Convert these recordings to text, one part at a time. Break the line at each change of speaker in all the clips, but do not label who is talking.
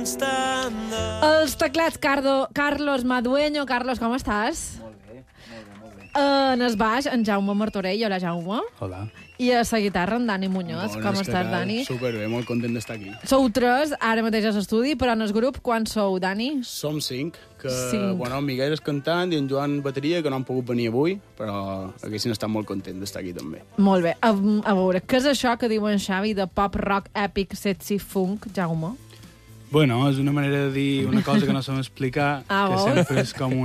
Els teclats Carlos Madueño. Carlos, com estàs?
Molt bé.
En el baix, en Jaume Martorell. Hola, Jaume.
Hola.
I a la guitarra, en Dani Muñoz. Com estàs, Dani?
Superbé, molt content d'estar aquí.
Sou 3, ara mateix a l'estudi, però en el grup, quan sou, Dani?
Som 5, que
Cinc.
bueno, en Miguel és cantant i en Joan bateria, que no han pogut venir avui, però haguessin estat molt contents d'estar aquí també.
Molt bé. A veure, què és això que diuen Xavi de pop rock epic sexy funk, Jaume?
Bueno, és una manera de dir una cosa que no sabem explicar,
Ah,
que
vols?
sempre és com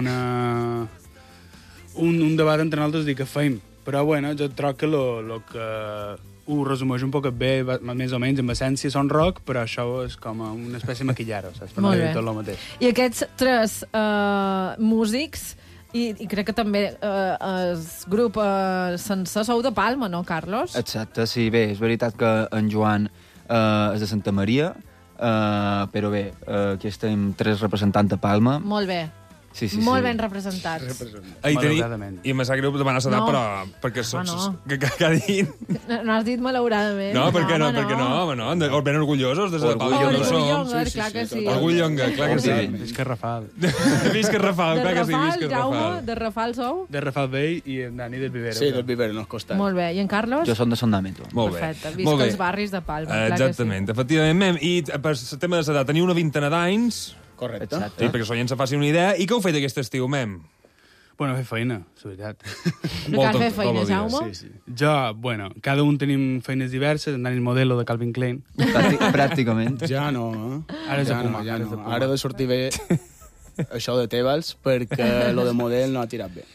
un debat entre nosaltres dir que feim. Però bueno, jo trobo que lo que ho resumeix un poc bé, més o menys, en essència són rock, però això és com una espècie de maquillaro, saps? Per no
Molt
dir
bé.
tot el mateix.
I aquests 3 músics, i crec que també el grup sencer sou de Palma, no, Carlos?
Exacte, sí, bé, és veritat que en Joan és de Santa Maria, però bé, aquí estem 3 representants de Palma.
Molt bé.
Sí.
Molt ben representats.
Malauradament.
I me sap greu demanar l'edat,
No.
però perquè som...
no.
Que ha dit...
No has dit malauradament.
No, per què no?
home,
Per què no, home, no? Ben orgullosos de ser de Palma.
Orgullonger, clar que sí.
Orgullonga, clar que sí.
Visca Rafal.
Visca Rafal,
De
clar que sí,
Rafal,
visca
Jaume,
Rafal.
de Rafal sou?
De Rafal Vell i en Dani del Vivero. Sí, del Vivero, no, costat.
Molt bé. I en Carlos?
Jo som de Son d'Àmbito.
Molt bé.
Perfecte.
Molt
Visca
bé.
els barris de Palma, clar
Exactament, efectivament. I per el tema de l'edat, teniu una vintena d'anys,
Correcte.
Exacte.
sí, perquè això ja ens faci una idea. I què heu fet aquest estiu, mem?
Bueno, fer feina, és veritat.
que sí. No cal fer feina, Jaume?
Sí. Jo, bueno, cada un tenim feines diverses, en Dani el modelo de Calvin Klein.
Pràcticament.
Ja no, Ara és de ja Puma, ja ara és de no. Puma. Ara ha de sortir bé això de Tebals, perquè lo de model no ha tirat bé.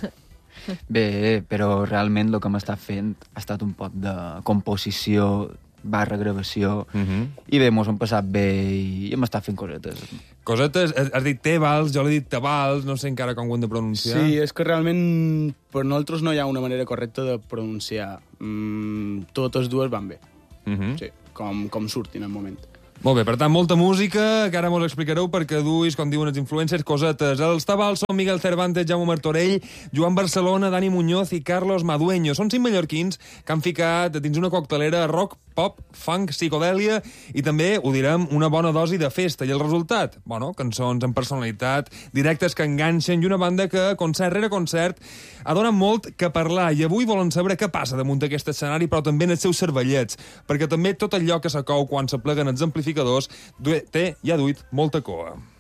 Bé, però realment el que hem estat fent ha estat un poc de composició / gravació, i bé, mos hem passat bé i hem estat fent cosetes.
Cosetes, has dit Tebals, jo l'he dit Tabals, no sé encara com ho hem de pronunciar.
Sí, és que realment per nosaltres no hi ha una manera correcta de pronunciar. Totes dues van bé. Sí, com surtin en el moment.
Molt bé, per tant, molta música, que ara mos explicareu perquè duis, com diuen els influencers, cosetes. Els Tabals són Miguel Cervantes, Jaume Martorell, Joan Barcelona, Dani Muñoz i Carlos Madueño. Són 5 mallorquins que han ficat dins una coctelera rock, pop, funk, psicodèlia i també, ho direm, una bona dosi de festa. I el resultat? Bueno, cançons amb personalitat, directes que enganxen i una banda que, concert rere concert, ha donat molt que parlar. I avui volen saber què passa damunt d'aquest escenari, però també en els seus cervellets, perquè també tot allò que s'acou quan s'apleguen els amplificadors té i ha duit molta coa.